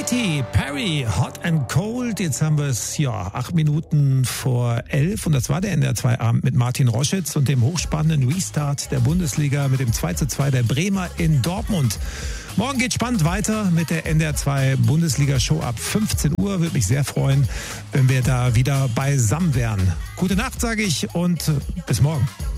Katy Perry, Hot and Cold. Jetzt haben wir es, 8 Minuten vor 11. Und das war der NDR2-Abend mit Martin Roschitz und dem hochspannenden Restart der Bundesliga mit dem 2:2 der Bremer in Dortmund. Morgen geht spannend weiter mit der NDR2 Bundesliga-Show ab 15 Uhr. Würde mich sehr freuen, wenn wir da wieder beisammen wären. Gute Nacht, sage ich, und bis morgen.